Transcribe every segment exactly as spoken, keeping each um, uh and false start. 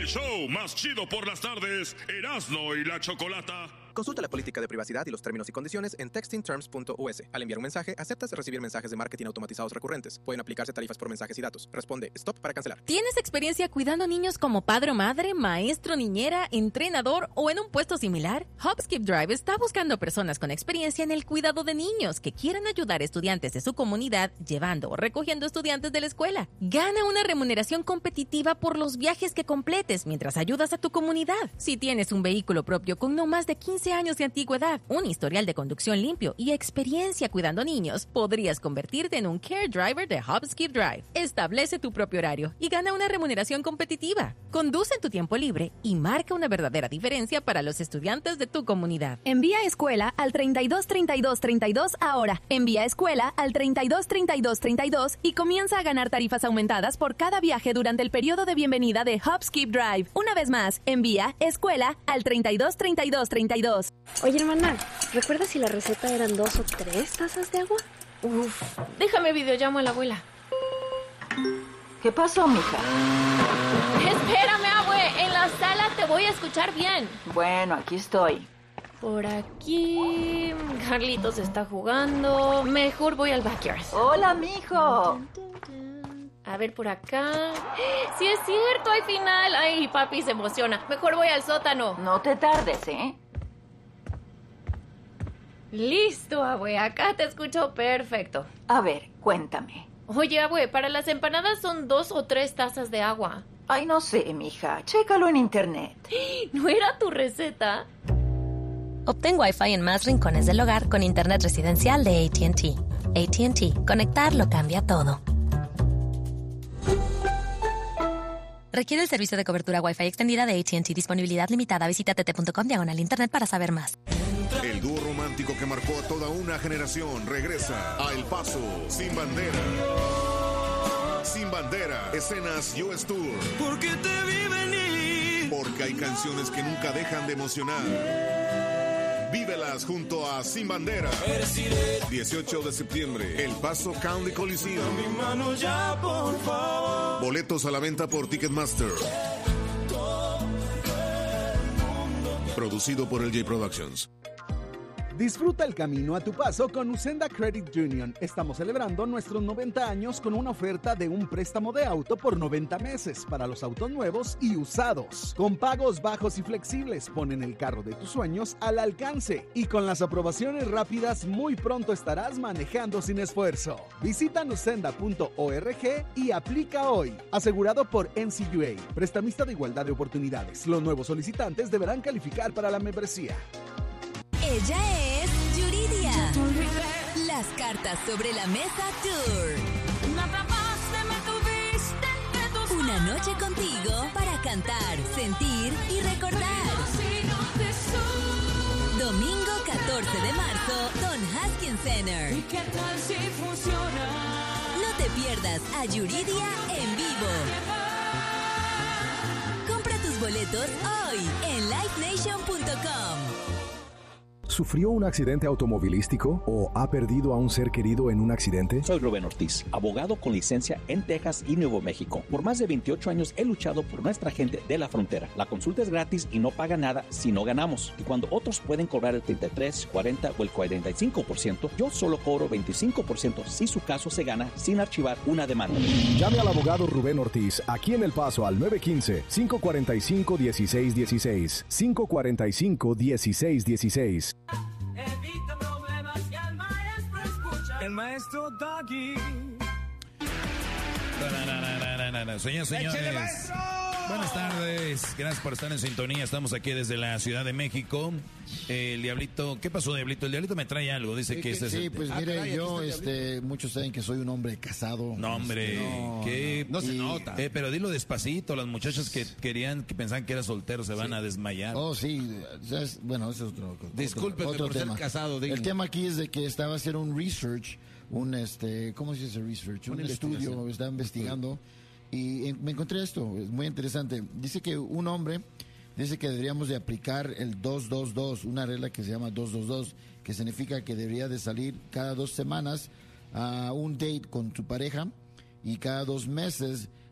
show más chido por las tardes, Erasmo y la Chocolata. Consulta la política de privacidad y los términos y condiciones en texting terms punto u s. Al enviar un mensaje, aceptas recibir mensajes de marketing automatizados recurrentes. Pueden aplicarse tarifas por mensajes y datos. Responde stop para cancelar. ¿Tienes experiencia cuidando niños como padre o madre, maestro, niñera, entrenador o en un puesto similar? Hopskip Drive está buscando personas con experiencia en el cuidado de niños que quieran ayudar a estudiantes de su comunidad llevando o recogiendo estudiantes de la escuela. Gana una remuneración competitiva por los viajes que completes mientras ayudas a tu comunidad. Si tienes un vehículo propio con no más de quince años de antigüedad, un historial de conducción limpio y experiencia cuidando niños, podrías convertirte en un Care Driver de Hopskip Drive. Establece tu propio horario y gana una remuneración competitiva. Conduce en tu tiempo libre y marca una verdadera diferencia para los estudiantes de tu comunidad. Envía escuela al treinta y dos treinta y dos treinta y dos ahora. Envía escuela al treinta y dos treinta y dos treinta y dos y comienza a ganar tarifas aumentadas por cada viaje durante el periodo de bienvenida de Hopskip Drive. Una vez más, envía escuela al treinta y dos treinta y dos treinta y dos. Oye, hermana, ¿recuerdas si la receta eran dos o tres tazas de agua? Uf, déjame videollamo a la abuela. ¿Qué pasó, mija? Espérame, abue, en la sala te voy a escuchar bien. Bueno, aquí estoy. Por aquí... Carlitos está jugando. Mejor voy al backyard. Hola, mijo. A ver, por acá... ¡Sí es cierto! ¡Hay final! ¡Ay, papi se emociona! Mejor voy al sótano. No te tardes, ¿eh? Listo, abue. Acá te escucho perfecto. A ver, cuéntame. Oye, abue, para las empanadas son dos o tres tazas de agua. Ay, no sé, mija. Chécalo en internet. ¿No era tu receta? Obtén Wi-Fi en más rincones del hogar con internet residencial de A T and T. A T and T. Conectar lo cambia todo. Requiere el servicio de cobertura Wi-Fi extendida de A T and T. Disponibilidad limitada. Visita t t punto com diagonal internet para saber más. El dúo romántico que marcó a toda una generación regresa a El Paso sin bandera. Sin bandera, escenas U S Tour. Porque te vi venir. Porque hay canciones que nunca dejan de emocionar. Vívelas junto a Sin Bandera. dieciocho de septiembre, El Paso County Coliseum. Mi mano ya, por favor. Boletos a la venta por Ticketmaster. Producido por L J Productions. Disfruta el camino a tu paso con Usenda Credit Union. Estamos celebrando nuestros noventa años con una oferta de un préstamo de auto por noventa meses para los autos nuevos y usados. Con pagos bajos y flexibles, ponen el carro de tus sueños al alcance. Y con las aprobaciones rápidas, muy pronto estarás manejando sin esfuerzo. Visita usenda punto org y aplica hoy. Asegurado por N C U A, prestamista de igualdad de oportunidades. Los nuevos solicitantes deberán calificar para la membresía. Ella es Yuridia. Las cartas sobre la mesa tour. Una noche contigo para cantar, sentir y recordar. Domingo catorce de marzo, Don Haskins Center. No te pierdas a Yuridia en vivo. Compra tus boletos hoy en live nation punto com. ¿Sufrió un accidente automovilístico o ha perdido a un ser querido en un accidente? Soy Rubén Ortiz, abogado con licencia en Texas y Nuevo México. Por más de veintiocho años he luchado por nuestra gente de la frontera. La consulta es gratis y no paga nada si no ganamos. Y cuando otros pueden cobrar el treinta y tres, cuarenta o el cuarenta y cinco por ciento, yo solo cobro veinticinco por ciento si su caso se gana sin archivar una demanda. Llame al abogado Rubén Ortiz aquí en El Paso al nueve uno cinco, cinco cuatro cinco, uno seis uno seis. cinco cuatro cinco, uno seis uno seis. Evita problemas y el maestro escucha. El maestro Doggy. Señoras y señores, buenas tardes. Gracias por estar en sintonía. Estamos aquí desde la Ciudad de México. El Diablito, ¿qué pasó, Diablito? El Diablito me trae algo. Dice sí, que, que este sí, es el... pues ah, mire, caray, yo, este, muchos saben que soy un hombre casado. No, hombre, este, no, que no, no se nota. Eh, pero dilo despacito. Las muchachas que querían, que pensaban que era soltero, se van sí. a desmayar. Oh, sí. Es, bueno, eso es otro. Discúlpeme otro por tema. ser casado. Digno. El tema aquí es de que estaba haciendo un research, un este, ¿cómo se dice research? Un estudio, estaba investigando. Y me encontré esto, es muy interesante. Dice que un hombre dice que deberíamos de aplicar el dos dos dos, una regla que se llama dos dos dos, que significa que debería de salir cada dos semanas a un date con tu pareja y cada dos meses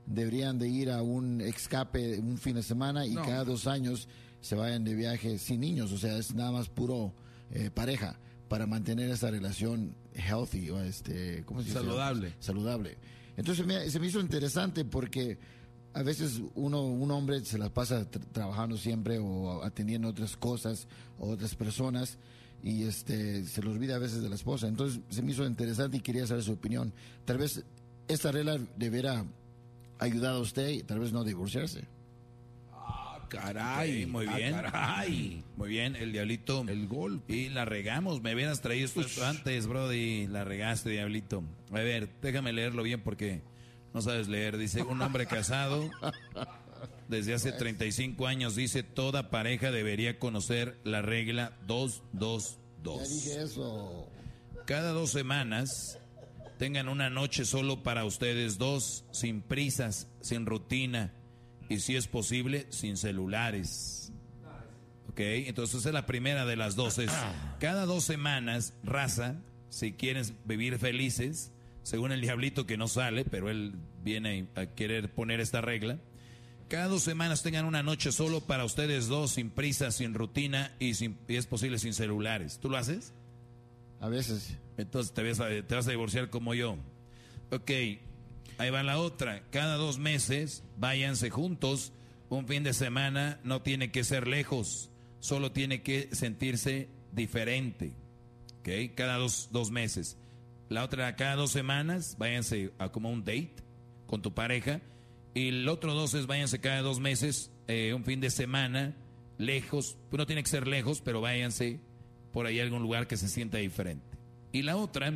deberían de ir a un escape un fin de semana y No. cada dos años se vayan de viaje sin niños. O sea, es nada más puro eh, pareja para mantener esa relación healthy o este, ¿cómo se dice? Saludable. Saludable. Entonces me, se me hizo interesante porque a veces uno, un hombre se la pasa tra- trabajando siempre o atendiendo otras cosas o otras personas y este se le olvida a veces de la esposa. Entonces se me hizo interesante y quería saber su opinión. Tal vez esta regla deberá ayudar a usted y tal vez no divorciarse. Ah, caray. Ok, muy Ah, bien. caray. Muy bien, el diablito. El gol. Y la regamos. Me hubieras traído esto Ush. antes, brody. La regaste, diablito. A ver, déjame leerlo bien porque no sabes leer. Dice, un hombre casado desde hace treinta y cinco años, dice, toda pareja debería conocer la regla dos dos dos. Ya dije eso. Cada dos semanas tengan una noche solo para ustedes dos, sin prisas, sin rutina y si es posible, sin celulares. Ok, entonces esa es la primera de las dos. Es cada dos semanas, raza, si quieres vivir felices, según el diablito que no sale, pero él viene a querer poner esta regla. Cada dos semanas tengan una noche solo para ustedes dos, sin prisas, sin rutina y, sin, y es posible sin celulares. ¿Tú lo haces? A veces. Entonces te vas, a, te vas a divorciar como yo. Ok, ahí va la otra. Cada dos meses váyanse juntos. Un fin de semana no tiene que ser lejos. Solo tiene que sentirse diferente. Ok, cada dos, dos meses. La otra, cada dos semanas váyanse a como un date con tu pareja. Y el otro dos es váyanse cada dos meses, eh, un fin de semana, lejos. Pues no tiene que ser lejos, pero váyanse por ahí a algún lugar que se sienta diferente. Y la otra,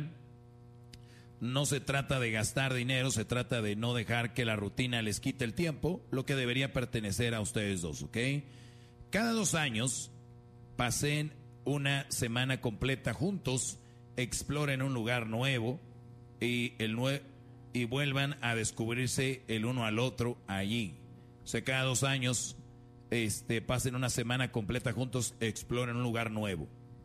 no se trata de gastar dinero, se trata de no dejar que la rutina les quite el tiempo, lo que debería pertenecer a ustedes dos, ¿ok? Cada dos años, pasen una semana completa juntos, exploren un lugar nuevo y, el nue- y vuelvan a descubrirse el uno al otro allí. O sea, cada dos años, este, pasen una semana completa juntos, exploren un lugar nuevo.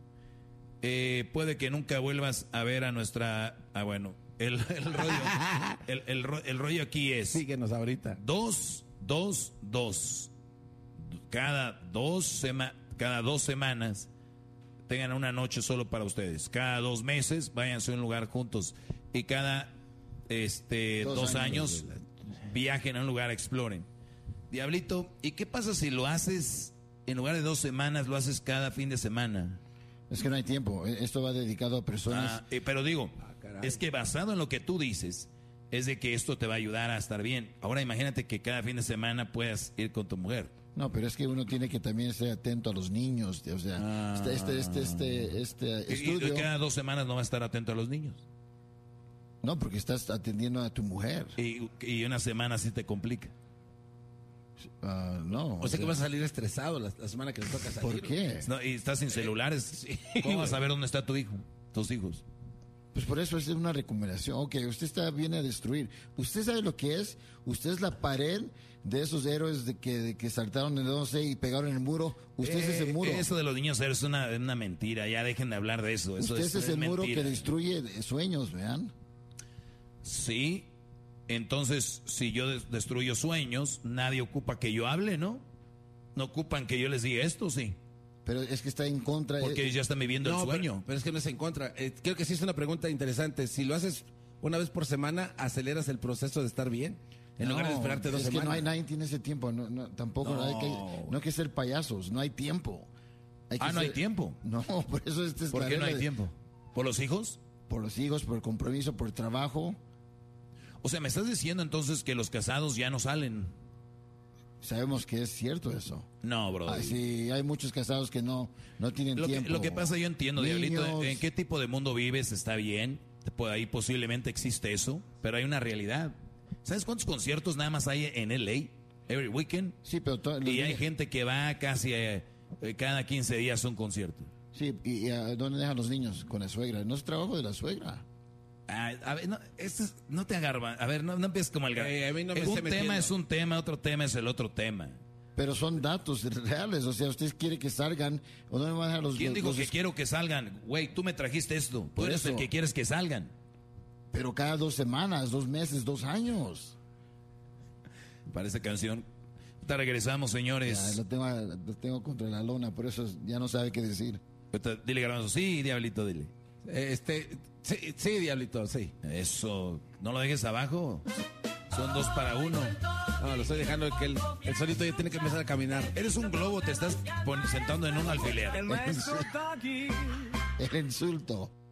Eh, puede que nunca vuelvas a ver a nuestra... Ah, bueno, el, el rollo el, el, ro- el rollo aquí es... Síguenos ahorita. Dos, dos, dos. Cada dos, sema- cada dos semanas tengan una noche solo para ustedes. Cada dos meses váyanse a un lugar juntos. Y cada este, dos, Dos años, años, viajen a un lugar, exploren. Diablito, ¿y qué pasa si lo haces, en lugar de dos semanas, lo haces cada fin de semana? Es que no hay tiempo. Esto va dedicado a personas. Ah, eh, pero digo, caray. es que basado en lo que tú dices, es de que esto te va a ayudar a estar bien. Ahora imagínate que cada fin de semana puedas ir con tu mujer. No, pero es que uno tiene que también estar atento a los niños. O sea, Ah. este, este, este, este, este Y- y estudio. cada dos semanas no va a estar atento a los niños. No, porque estás atendiendo a tu mujer. Y, y una semana sí te complica. Ah, no. O sea que vas a salir estresado la, la semana que le toca salir. ¿Por qué? No, y estás sin celulares. ¿Cómo güey. vas a ver dónde está tu hijo? Tus hijos. Pues por eso es una recomendación. Ok, usted está viene a destruir. ¿Usted sabe lo que es? Usted es la pared de esos héroes de que, de que saltaron el once y pegaron el muro. Usted es ese Eh, muro. Eso de los niños es una, una mentira. Ya dejen de hablar de eso. Eso Usted es, es ese es muro mentira. que destruye sueños, vean. Sí. Entonces, si yo des- destruyo sueños, nadie ocupa que yo hable, ¿no? No ocupan que yo les diga esto, sí. Pero es que está en contra. Porque ellos ya están viviendo No, el sueño. Pero, pero es que no es en contra. Eh, creo que sí es una pregunta interesante. Si lo haces una vez por semana, aceleras el proceso de estar bien. En lugar de esperarte dos es semanas. que no hay, nadie tiene ese tiempo. No, no, tampoco No. Hay que, no hay que ser payasos. No hay tiempo. Hay que Ah, no hay ser- tiempo. No, por eso este es ¿Por la qué no regla hay de- tiempo? ¿Por los hijos? Por los hijos, por el compromiso, por el trabajo. O sea, me estás diciendo entonces que los casados ya no salen. Sabemos que es cierto eso. No, bro. Ah, sí, hay muchos casados que no, no tienen Lo que, tiempo. lo que pasa, yo entiendo, Niños. Diablito, en qué tipo de mundo vives, está bien. Por ahí posiblemente existe eso, pero hay una realidad. ¿Sabes cuántos conciertos nada más hay en L A? Every weekend. Sí, pero to- los Y hay niños- gente que va casi eh, eh, cada quince días a un concierto. Sí, y, y ¿a dónde dejan los niños? Con la suegra. No es trabajo de la suegra. Ah, a ver, no, esto es- no te agarba. A ver, no, no empieces como el... Eh, a mí no me un esté tema metiendo. es un tema, otro tema es el otro tema. Pero son datos reales. O sea, usted quiere que salgan. ¿O no me van a dejar los ¿Quién los- dijo los- que quiero que salgan? Güey, tú me trajiste esto. Tú Por eres el eso. que quieres que salgan. Pero cada dos semanas, dos meses, dos años. para esta canción. Ahorita regresamos, señores. Ya, lo, tengo, lo tengo contra la lona, por eso ya no sabe qué decir. Ahorita, dile, Garbanzo, sí, Diablito, dile. Este, sí, sí, Diablito, sí. Eso, no lo dejes abajo. Son dos para uno. No, lo estoy dejando que el, el solito ya tiene que empezar a caminar. Eres un globo, te estás pon, sentando en un alfiler. El maestro Doggy. El insulto.